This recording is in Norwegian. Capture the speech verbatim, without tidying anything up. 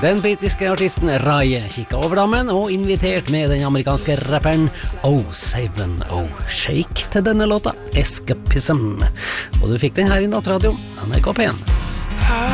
Den britiske artisten Raye kikket over dammen og invitert med den amerikanske rapperen Oh Seven Oh Shake til denne låta, Escapism. Og du fikk den her i Nattradioen, N R K P en.